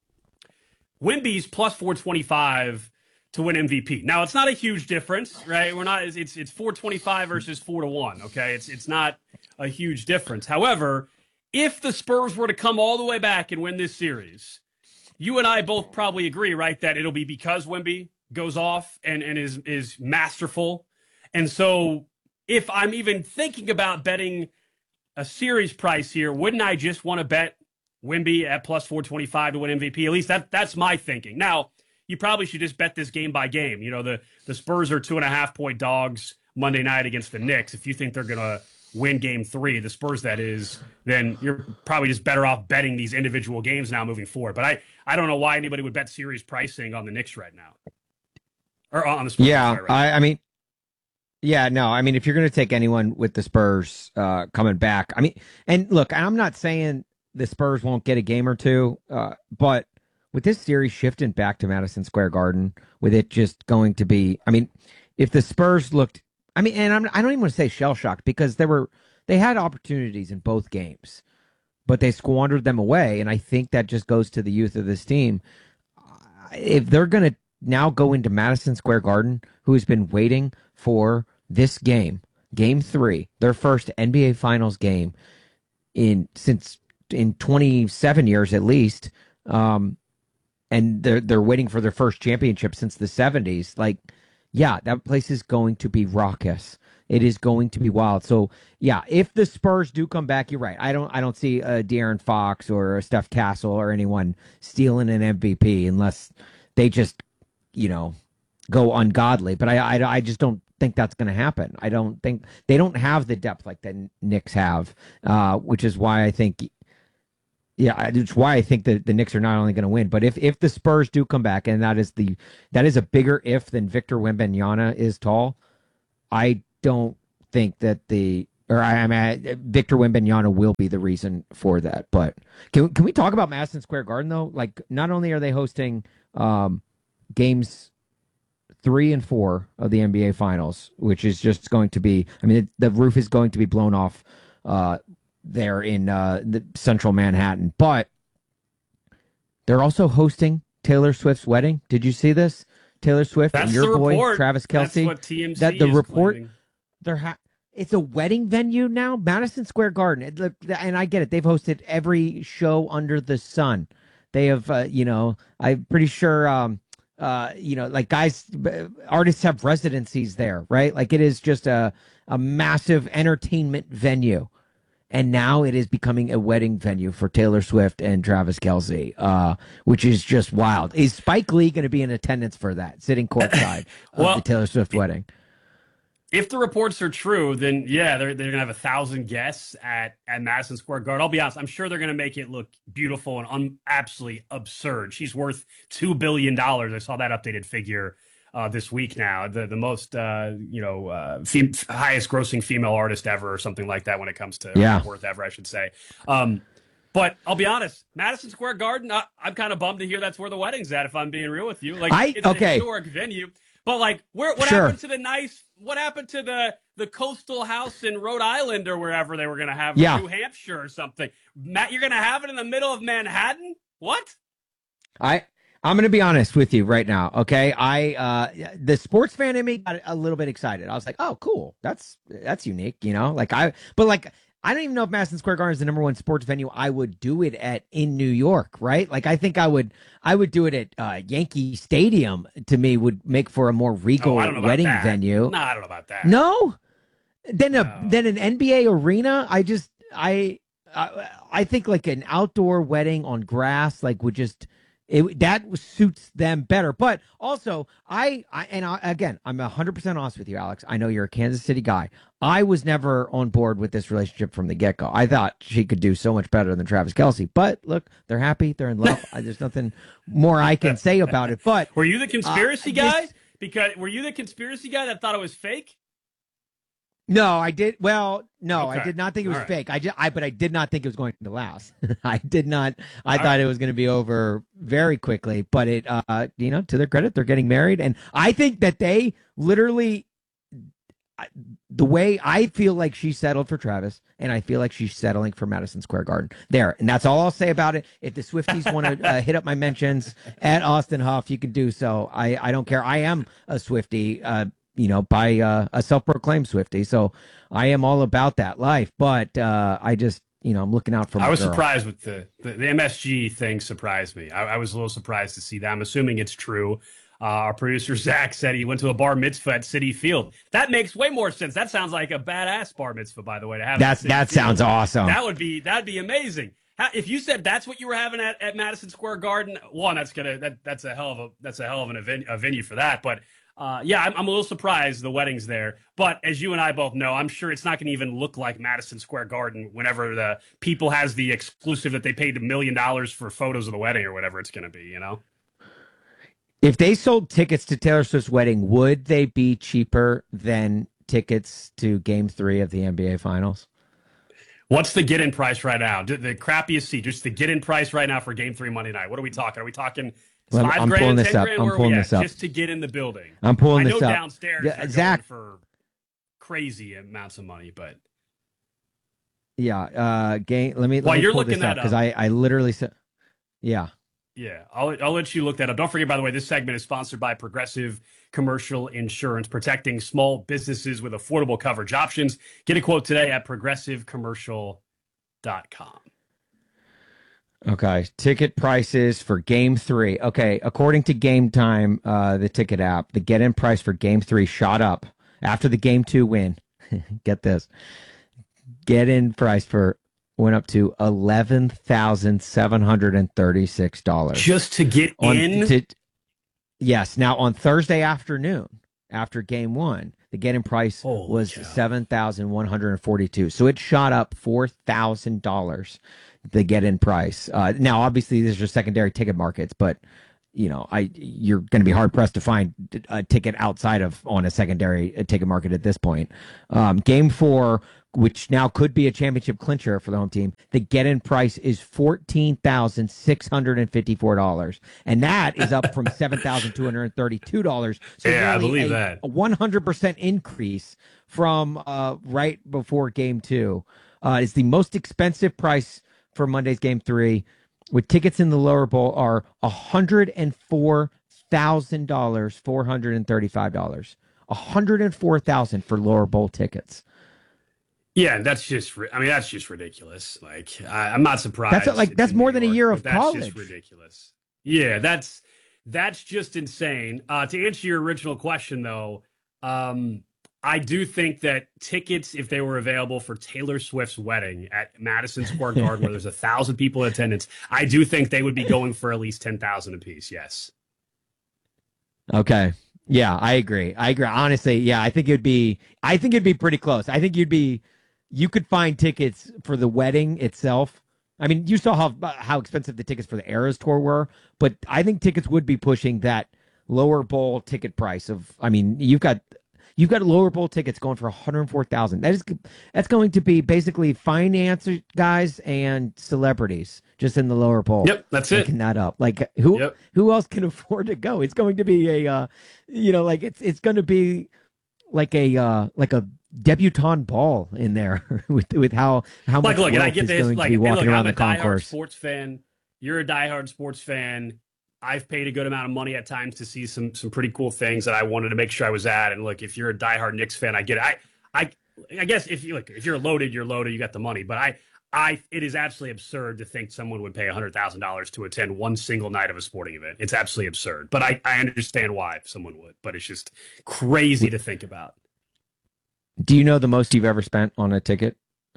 Wemby's plus four twenty-five to win M V P. Now, it's not a huge difference, right? We're not. It's it's four twenty-five versus four to one. Okay, it's it's not a huge difference. However, if the Spurs were to come all the way back and win this series, you and I both probably agree, right, that it'll be because Wemby goes off and and is is masterful. And so, if I'm even thinking about betting a series price here, wouldn't I just want to bet Wemby at plus four twenty-five to win M V P? At least that that's my thinking. Now, you probably should just bet this game by game. You know, the, the Spurs are two and a half point dogs Monday night against the Knicks. If you think they're going to win game three, the Spurs that is, then you're probably just better off betting these individual games now moving forward. But I, I don't know why anybody would bet series pricing on the Knicks right now. Or on the Spurs. Yeah, right I, I mean, yeah, no, I mean, if you're going to take anyone with the Spurs uh, coming back, I mean, and look, I'm not saying the Spurs won't get a game or two, uh, but with this series shifting back to Madison Square Garden, with it just going to be, I mean, if the Spurs looked, I mean, and I'm, I don't even want to say shell-shocked because there were, they had opportunities in both games, but they squandered them away, and I think that just goes to the youth of this team. If they're going to now go into Madison Square Garden, who has been waiting for this game, game three, their first N B A Finals game in since in twenty-seven years at least, um, and they're they're waiting for their first championship since the seventies. Like, yeah, that place is going to be raucous. It is going to be wild. So, yeah, if the Spurs do come back, you're right. I don't I don't see a De'Aaron Fox or a Steph Castle or anyone stealing an M V P unless they just, you know, go ungodly. But I I, I just don't think that's going to happen. I don't think they don't have the depth like the Knicks have, uh, which is why I think. Yeah, it's why I think that the Knicks are not only going to win, but if, if the Spurs do come back, and that is the that is a bigger if than Victor Wembanyama is tall, I don't think that the or I mean Victor Wembanyama will be the reason for that. But can can we talk about Madison Square Garden though? Like, not only are they hosting um, games three and four of the N B A Finals, which is just going to be, I mean, it, the roof is going to be blown off. Uh, there in uh, the central Manhattan, but they're also hosting Taylor Swift's wedding. Did you see this? Taylor Swift That's and your the boy report. Travis Kelce. That's what T M Z that the is report claiming. they're ha- it's a wedding venue now, Madison Square Garden. It, look, and I get it. They've hosted every show under the sun. They have, uh, you know, I'm pretty sure, um, uh, you know, like guys, artists have residencies there, right? Like it is just a a massive entertainment venue. And now it is becoming a wedding venue for Taylor Swift and Travis Kelce, uh, which is just wild. Is Spike Lee going to be in attendance for that, sitting courtside well, of the Taylor Swift wedding? If the reports are true, then yeah, they're they're gonna have a thousand guests at at Madison Square Garden. I'll be honest, I'm sure they're gonna make it look beautiful and un- absolutely absurd. She's worth two billion dollars. I saw that updated figure Uh, this week now, the the most uh, you know uh, fem- highest grossing female artist ever, or something like that when it comes to yeah. worth ever, I should say. Um, but I'll be honest, Madison Square Garden, I, I'm kind of bummed to hear that's where the wedding's at. If I'm being real with you, like I, it's okay. a historic venue, but like where what sure. happened to the nice? What happened to the the coastal house in Rhode Island or wherever they were going to have yeah. New Hampshire or something? Matt, you're going to have it in the middle of Manhattan? What? I. I'm going to be honest with you right now. Okay. I, uh, the sports fan in me got a little bit excited. I was like, oh, cool. That's, that's unique, you know, like I, but like, I don't even know if Madison Square Garden is the number one sports venue I would do it at in New York, right? Like, I think I would, I would do it at uh, Yankee Stadium. To me, would make for a more regal oh, wedding that. venue. No, I don't know about that. No, then a no. then an N B A arena. I just, I, I, I think like an outdoor wedding on grass, like would just. It, that suits them better. But also, I, I and I, again, I'm one hundred percent honest with you, Alex. I know you're a Kansas City guy. I was never on board with this relationship from the get-go. I thought she could do so much better than Travis Kelce. But look, they're happy. They're in love. I, there's nothing more I can say about it. But were you the conspiracy uh, guy? This, because were you the conspiracy guy that thought it was fake? No, I did. Well, no, okay. I did not think it was All right. fake. I just, I, but I did not think it was going to last. I did not. I All thought right. it was going to be over very quickly. But it, uh, you know, to their credit, they're getting married, and I think that they literally, the way I feel like she settled for Travis, and I feel like she's settling for Madison Square Garden. There, and that's all I'll say about it. If the Swifties want to uh, hit up my mentions at Austin Huff, you can do so. I, I don't care. I am a Swiftie. Uh, you know, by uh, a self-proclaimed Swiftie. So I am all about that life. But uh, I just, you know, I'm looking out for my I was girl. surprised with the, the, the M S G thing surprised me. I, I was a little surprised to see that. I'm assuming it's true. Uh, our producer, Zach, said he went to a bar mitzvah at Citi Field. That makes way more sense. That sounds like a badass bar mitzvah, by the way. To have That's, that sounds awesome. That would be, that'd be amazing. How, if you said that's what you were having at, at Madison Square Garden, one, that's gonna that that's a hell of a that's a hell of an event, a venue for that. But Uh, yeah, I'm, I'm a little surprised the wedding's there. But as you and I both know, I'm sure it's not going to even look like Madison Square Garden whenever the People has the exclusive that they paid a million dollars for photos of the wedding or whatever it's going to be, you know? If they sold tickets to Taylor Swift's wedding, would they be cheaper than tickets to Game Three of the N B A Finals? What's the get-in price right now? The crappiest seat, just the get-in price right now for Game Three Monday night. What are we talking? Are we talking Well, five I'm grand, pulling ten this up. grand? I'm Where are pulling we this at? up. Just to get in the building. I'm pulling I this know up. downstairs Yeah, they're going Zach, for crazy amounts of money, but yeah, uh, game. Let me. While let me you're pull looking this up that because up. I, I literally said, yeah. Yeah, I'll, I'll let you look that up. Don't forget, by the way, this segment is sponsored by Progressive Commercial Insurance, protecting small businesses with affordable coverage options. Get a quote today at progressive commercial dot com. Okay, ticket prices for Game Three. Okay, according to Game Time, uh, the ticket app, the get-in price for Game Three shot up after the Game Two win. Get this, get-in price for went up to eleven thousand seven hundred and thirty-six dollars just to get on, in. To, yes, now on Thursday afternoon after Game One, the get-in price Holy was cow. seven thousand one hundred and forty-two. So it shot up four thousand dollars. The get-in price. Uh, now, obviously, these are secondary ticket markets, but you know, I you're going to be hard pressed to find a ticket outside of on a secondary ticket market at this point. Um, game four, which now could be a championship clincher for the home team, the get-in price is fourteen thousand six hundred and fifty-four dollars, and that is up from seven thousand two hundred and thirty-two dollars. So Yeah, I nearly believe a, that. a one hundred percent increase from uh, right before Game Two. Uh, it's the most expensive price for Monday's Game Three, with tickets in the lower bowl are one hundred four thousand dollars, four hundred thirty-five dollars. one hundred four thousand dollars for lower bowl tickets. Yeah, that's just. I mean, that's just ridiculous. Like, I, I'm not surprised. That's like it's that's in more New than a York, year but of that's college. just ridiculous. Yeah, that's that's just insane. Uh, to answer your original question, though, um, I do think that tickets, if they were available for Taylor Swift's wedding at Madison Square Garden, where there's a thousand people in attendance, I do think they would be going for at least ten thousand apiece. Yes. Okay. Yeah, I agree. I agree. Honestly, yeah, I think it'd be. I think it'd be pretty close. I think you'd be. You could find tickets for the wedding itself. I mean, you saw how how expensive the tickets for the Eras tour were, but I think tickets would be pushing that lower bowl ticket price of. I mean, you've got. You've got lower bowl tickets going for one hundred four thousand dollars. That is, that's going to be basically finance guys and celebrities just in the lower bowl. Yep, that's it. Picking that up. Like who Yep. who else can afford to go? It's going to be a, uh, you know, like it's it's going to be like a uh, like a debutante ball in there with with how how Like, much look, and I wealth get is this. going Like, to be and walking look, around I'm the a diehard concourse. sports fan. You're a diehard sports fan. I've paid a good amount of money at times to see some some pretty cool things that I wanted to make sure I was at. And look, if you're a diehard Knicks fan, I get it. I I I guess if you look, if you're loaded, you're loaded. You got the money. But I I it is absolutely absurd to think someone would pay a hundred thousand dollars to attend one single night of a sporting event. It's absolutely absurd. But I I understand why someone would. But it's just crazy to think about. Do you know the most you've ever spent on a ticket?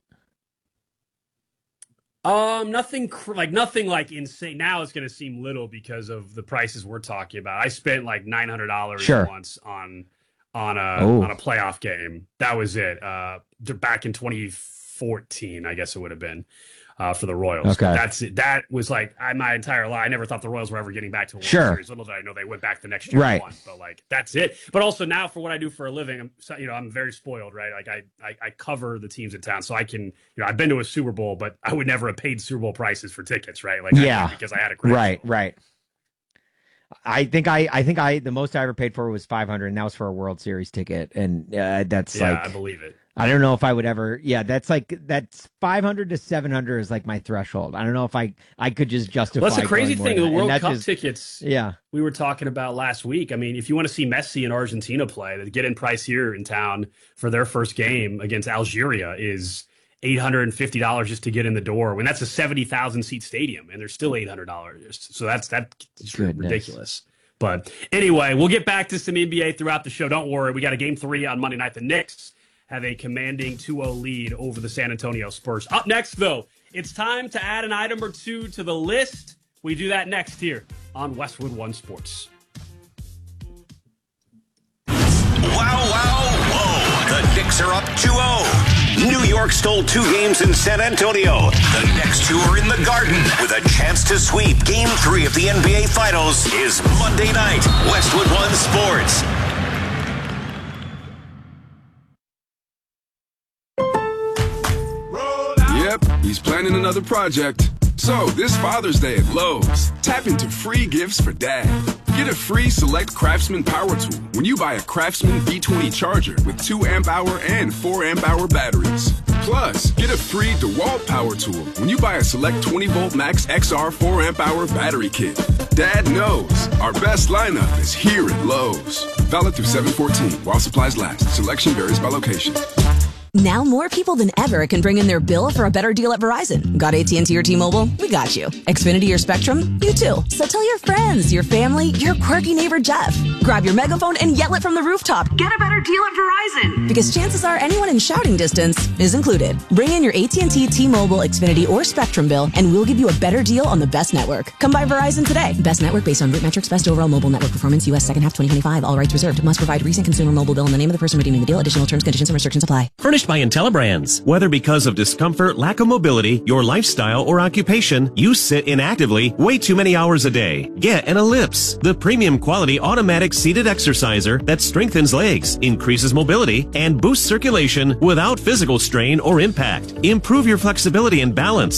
Um, nothing cr- like nothing like insane. Now it's going to seem little because of the prices we're talking about. I spent like nine hundred dollars Sure. once on on a Oh. on a playoff game. That was it. Uh, d- back in twenty fourteen, I guess it would have been uh, for the Royals. Okay. That's it. That was like I, my entire life. I never thought the Royals were ever getting back to a World Sure. Series. Little did I know they went back the next year Right. and won. But like that's it. But also now for what I do for a living, I'm so- you know I'm very spoiled, right? Like I, I I cover the teams in town, so I can you know I've been to a Super Bowl, but I would never have paid Super Bowl prices for tickets, right? Like I Yeah. did because I had a credential. Right, right. I think I, I think I, the most I ever paid for was five hundred, and that was for a World Series ticket, and uh, that's Yeah, like I believe it. I don't know if I would ever. Yeah, that's like that's five hundred to seven hundred is like my threshold. I don't know if I I could just justify. Well, that's the crazy going more thing. than The that. World And that Cup just- tickets, Yeah. we were talking about last week. I mean, if you want to see Messi in Argentina play, the get-in price here in town for their first game against Algeria is eight hundred fifty dollars just to get in the door. When that's a seventy thousand seat stadium, and they're still eight hundred dollars. So that's that's ridiculous. But anyway, we'll get back to some N B A throughout the show. Don't worry, we got a game three on Monday night. The Knicks have a commanding two oh lead over the San Antonio Spurs. Up next, though, it's time to add an item or two to the list. We do that next here on Westwood One Sports. Wow, wow, whoa. The Knicks are up two oh. New York stole two games in San Antonio. The next two are in the Garden with a chance to sweep. Game three of the N B A Finals is Monday night. Westwood One Sports. Yep, he's planning another project. So, this Father's Day at Lowe's, tap into free gifts for Dad. Get a free Select Craftsman power tool when you buy a Craftsman V twenty charger with two amp hour and four amp hour batteries. Plus, get a free DeWalt power tool when you buy a Select twenty volt Max X R four amp hour battery kit. Dad knows our best lineup is here at Lowe's. Valid through seven fourteen while supplies last. Selection varies by location. Now more people than ever can bring in their bill for a better deal at Verizon. Got A T and T or T-Mobile? We got you. Xfinity or Spectrum? You too. So tell your friends, your family, your quirky neighbor Jeff. Grab your megaphone and yell it from the rooftop. Get a better deal at Verizon. Because chances are anyone in shouting distance is included. Bring in your A T and T, T-Mobile, Xfinity, or Spectrum bill and we'll give you a better deal on the best network. Come by Verizon today. Best network based on root metrics, best overall mobile network performance, U S second half twenty twenty-five. All rights reserved. Must provide recent consumer mobile bill in the name of the person redeeming the deal. Additional terms, conditions, and restrictions apply. Furnished by IntelliBrands. Whether because of discomfort, lack of mobility, your lifestyle, or occupation, you sit inactively way too many hours a day. Get an Ellipse, the premium quality automatic seated exerciser that strengthens legs, increases mobility, and boosts circulation without physical strain or impact. Improve your flexibility and balance.